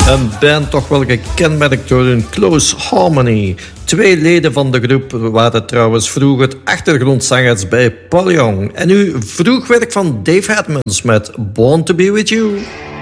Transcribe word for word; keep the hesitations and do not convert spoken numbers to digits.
Een band toch wel gekenmerkt door hun close harmony. Twee leden van de groep waren trouwens vroeger achtergrondzangers bij Paul Young. En nu vroeg werk van Dave Edmunds met Born to Be With You.